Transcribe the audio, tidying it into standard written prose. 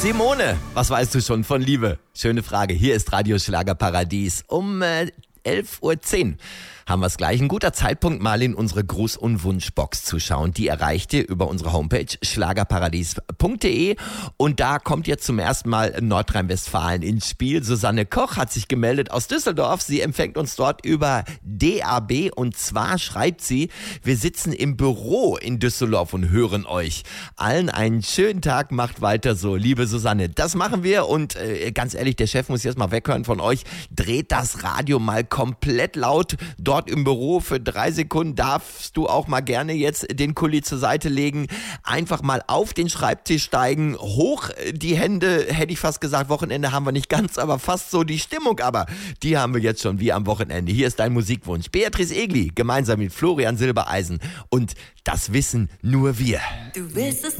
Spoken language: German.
Simone, was weißt du schon von Liebe? Schöne Frage. Hier ist Radio Schlagerparadies um 11:10 Uhr. Haben wir es gleich. Ein guter Zeitpunkt, mal in unsere Gruß- und Wunschbox zu schauen. Die erreicht ihr über unsere Homepage schlagerparadies.de und da kommt jetzt zum ersten Mal Nordrhein-Westfalen ins Spiel. Susanne Koch hat sich gemeldet aus Düsseldorf. Sie empfängt uns dort über DAB und zwar schreibt sie, wir sitzen im Büro in Düsseldorf und hören euch. Allen einen schönen Tag, macht weiter so. Liebe Susanne, das machen wir und ganz ehrlich, der Chef muss jetzt mal weghören von euch. Dreht das Radio mal komplett laut. Dort im Büro für 3 Sekunden darfst du auch mal gerne jetzt den Kuli zur Seite legen, einfach mal auf den Schreibtisch steigen, hoch die Hände, hätte ich fast gesagt, Wochenende haben wir nicht ganz, aber fast so die Stimmung, aber die haben wir jetzt schon wie am Wochenende. Hier ist dein Musikwunsch. Beatrice Egli, gemeinsam mit Florian Silbereisen und das wissen nur wir. Du willst es